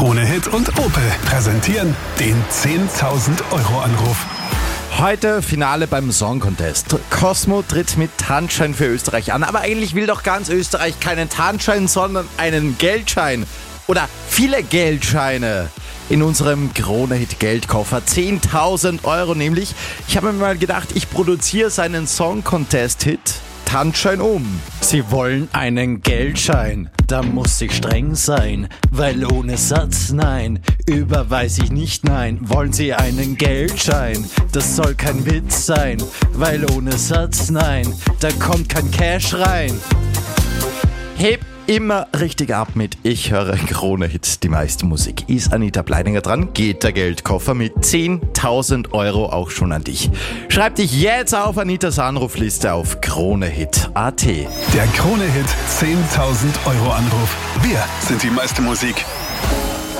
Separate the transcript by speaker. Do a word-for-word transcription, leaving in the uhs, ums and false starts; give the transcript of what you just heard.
Speaker 1: Krone Hit und Opel präsentieren den zehntausend Euro Anruf.
Speaker 2: Heute Finale beim Song Contest. Cosmo tritt mit Tanzschein für Österreich an, aber eigentlich will doch ganz Österreich keinen Tanzschein, sondern einen Geldschein. Oder viele Geldscheine in unserem Krone-Hit Geldkoffer. zehntausend Euro nämlich. Ich habe mir mal gedacht, ich produziere seinen Song Contest Hit Tanzschein um. Sie wollen einen Geldschein, da muss ich streng sein, weil ohne Satz nein, überweise ich nicht nein. Wollen Sie einen Geldschein, das soll kein Witz sein, weil ohne Satz nein, da kommt kein Cash rein. Heb immer richtig ab mit Ich höre Krone-Hit, die meiste Musik. Ist Anita Bleininger dran, geht der Geldkoffer mit zehntausend Euro auch schon an dich. Schreib dich jetzt auf Anitas Anrufliste auf Krone-Hit punkt a t.
Speaker 1: Der Krone Hit zehntausend Euro Anruf. Wir sind die meiste Musik.